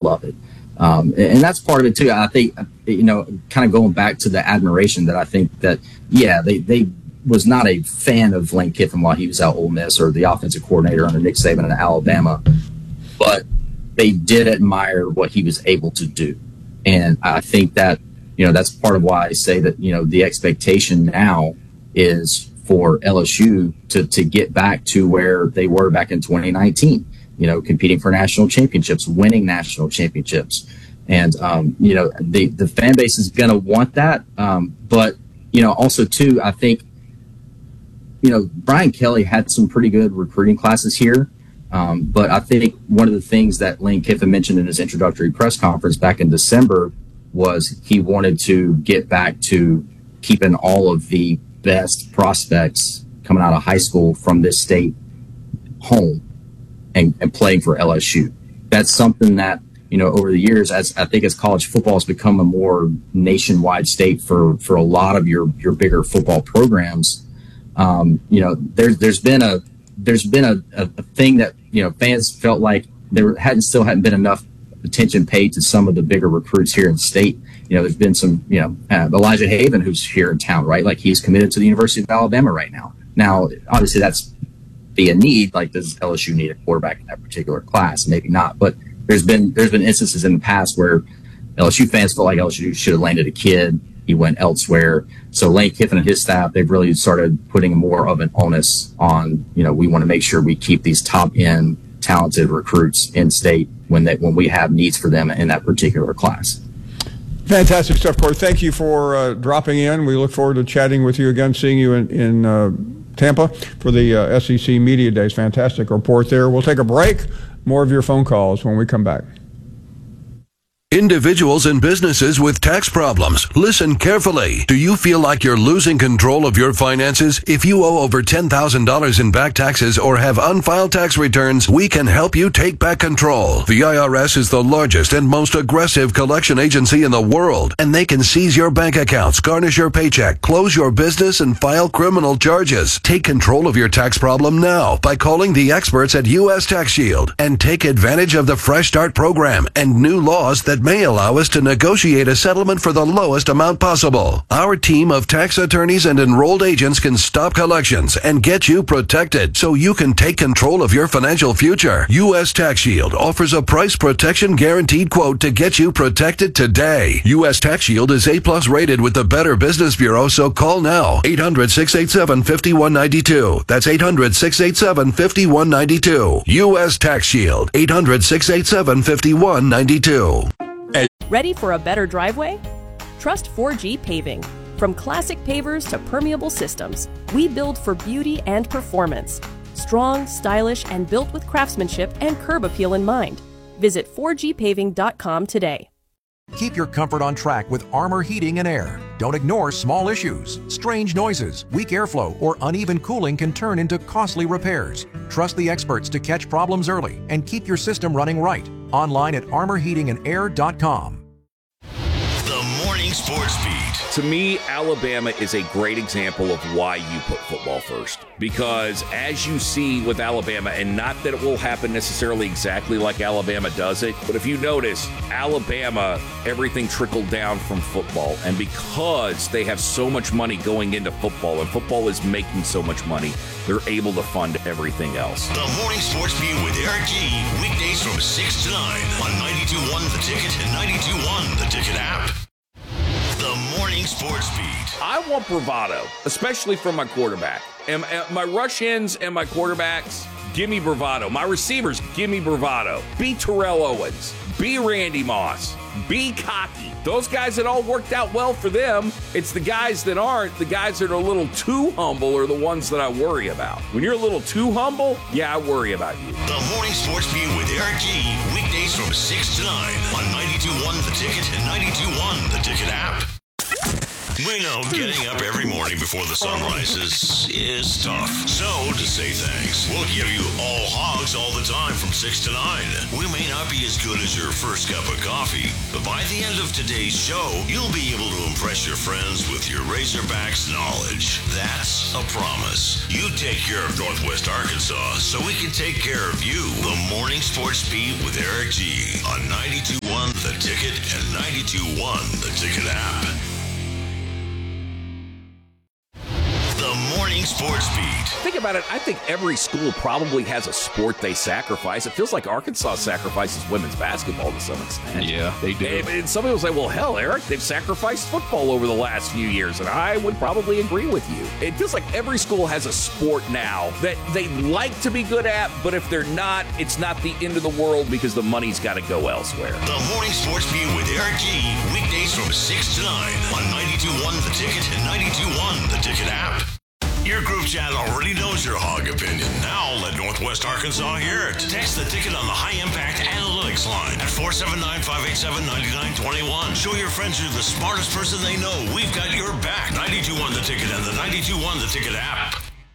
love it. And that's part of it too. I think, kind of going back to the admiration that I think that, they was not a fan of Lane Kiffin while he was at Ole Miss or the offensive coordinator under Nick Saban in Alabama, but they did admire what he was able to do. And I think that, that's part of why I say that, the expectation now is for LSU to get back to where they were back in 2019, competing for national championships, winning national championships. And, the fan base is going to want that. But, also too, I think, Brian Kelly had some pretty good recruiting classes here. But I think one of the things that Lane Kiffin mentioned in his introductory press conference back in December was he wanted to get back to keeping all of the best prospects coming out of high school from this state home and playing for LSU. That's something that, over the years, as college football has become a more nationwide state for a lot of your bigger football programs, there's been a thing that, fans felt like there hadn't been enough attention paid to some of the bigger recruits here in state. There's been some, Elijah Haven, who's here in town, right? Like he's committed to the University of Alabama right now. Now, obviously that's be a need. Like, does LSU need a quarterback in that particular class? Maybe not, but there's been instances in the past where LSU fans felt like LSU should have landed a kid. He went elsewhere. So Lane Kiffin and his staff, they've really started putting more of an onus on, we want to make sure we keep these top end talented recruits in state when we have needs for them in that particular class. Fantastic stuff, Corey. Thank you for dropping in. We look forward to chatting with you again, seeing you in Tampa for the SEC Media Days. Fantastic report there. We'll take a break. More of your phone calls when we come back. Individuals and businesses with tax problems, listen carefully. Do you feel like you're losing control of your finances? If you owe over $10,000 in back taxes or have unfiled tax returns, we can help you take back control. The IRS is the largest and most aggressive collection agency in the world, and they can seize your bank accounts, garnish your paycheck, close your business, and file criminal charges. Take control of your tax problem now by calling the experts at U.S. Tax Shield and take advantage of the Fresh Start program and new laws that may allow us to negotiate a settlement for the lowest amount possible. Our team of tax attorneys and enrolled agents can stop collections and get you protected so you can take control of your financial future. U.S. Tax Shield offers a price protection guaranteed quote to get you protected today. U.S. Tax Shield is A+ rated with the Better Business Bureau, so call now. 800-687-5192. That's 800-687-5192. U.S. Tax Shield. 800-687-5192. Ready for a better driveway? Trust 4G Paving. From classic pavers to permeable systems, we build for beauty and performance. Strong, stylish, and built with craftsmanship and curb appeal in mind. Visit 4gpaving.com today. Keep your comfort on track with Armor Heating and Air. Don't ignore small issues. Strange noises, weak airflow, or uneven cooling can turn into costly repairs. Trust the experts to catch problems early and keep your system running right. Online at armorheatingandair.com. The Morning Sports Beat. To me, Alabama is a great example of why you put football first. Because as you see with Alabama, and not that it will happen necessarily exactly like Alabama does it, but if you notice, Alabama, everything trickled down from football. And because they have so much money going into football, and football is making so much money, they're able to fund everything else. The Morning Sports Beat with Eric G. Weekdays from 6 to 9 on 92.1 The Ticket and 92.1 The Ticket app. The Morning Sports Beat. I want bravado, especially from my quarterback. And my rush ends and my quarterbacks, give me bravado. My receivers, give me bravado. Be Terrell Owens. Be Randy Moss. Be cocky. Those guys that all worked out well for them, it's the guys that aren't, the guys that are a little too humble are the ones that I worry about. When you're a little too humble, yeah, I worry about you. The Morning Sports Beat with Eric G. Weekdays from 6 to 9 on 92.1 The Ticket and 92.1 The Ticket app. We know getting up every morning before the sun rises is tough. So, to say thanks, we'll give you all hogs all the time from 6 to 9. We may not be as good as your first cup of coffee, but by the end of today's show, you'll be able to impress your friends with your Razorbacks knowledge. That's a promise. You take care of Northwest Arkansas so we can take care of you. The Morning Sports Beat with Eric G. on 92.1 Ticket and 92.1 The Ticket app. The Morning Sports Beat. Think about it. I think every school probably has a sport they sacrifice. It feels like Arkansas sacrifices women's basketball to some extent. Yeah, they do. And somebody will say, well, hell, Eric, they've sacrificed football over the last few years. And I would probably agree with you. It feels like every school has a sport now that they like to be good at, but if they're not, it's not the end of the world because the money's got to go elsewhere. The Morning Sports Beat with Eric G. Weekdays from 6 to 9 on 92.1 The Ticket and 92.1 The Ticket app. Your group chat already knows your hog opinion. Now let Northwest Arkansas hear it. Text the ticket on the High Impact Analytics line at 479-587-9921. Show your friends you're the smartest person they know. We've got your back. 92.1 The Ticket and the 92.1 The Ticket app.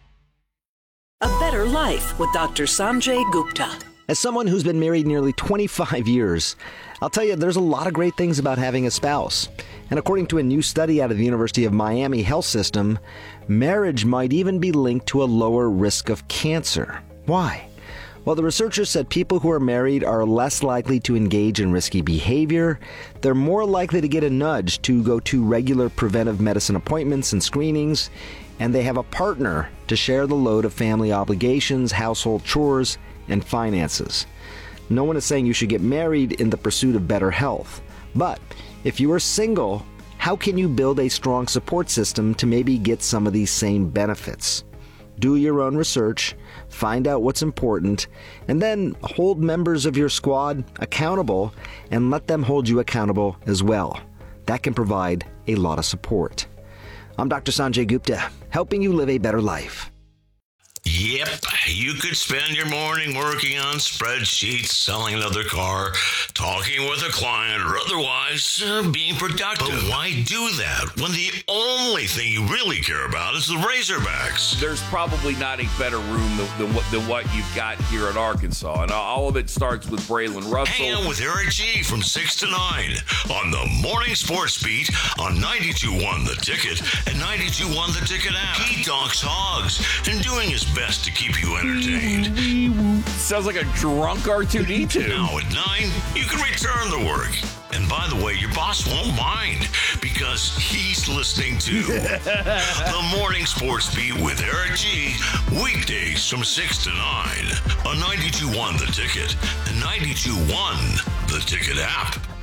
A Better Life with Dr. Sanjay Gupta. As someone who's been married nearly 25 years, I'll tell you there's a lot of great things about having a spouse. And according to a new study out of the University of Miami Health System, marriage might even be linked to a lower risk of cancer. Why? Well, the researchers said people who are married are less likely to engage in risky behavior, they're more likely to get a nudge to go to regular preventive medicine appointments and screenings, and they have a partner to share the load of family obligations, household chores, and finances. No one is saying you should get married in the pursuit of better health, but if you are single, how can you build a strong support system to maybe get some of these same benefits? Do your own research, find out what's important, and then hold members of your squad accountable and let them hold you accountable as well. That can provide a lot of support. I'm Dr. Sanjay Gupta, helping you live a better life. Yep, you could spend your morning working on spreadsheets, selling another car, talking with a client, or otherwise being productive. But why do that when the only thing you really care about is the Razorbacks? There's probably not a better room than what you've got here in Arkansas. And all of it starts with Braylon Russell. Hang out with Eric G. from 6 to 9 on the Morning Sports Beat on 92.1 The Ticket and 92.1 The Ticket app. He talks hogs and doing his best to keep you entertained. Sounds like a drunk R2-D2. Now at 9, you can return to work. And by the way, your boss won't mind because he's listening to the Morning Sports Beat with Eric G. Weekdays from 6 to 9 on 92.1 The Ticket and 92.1 The Ticket app.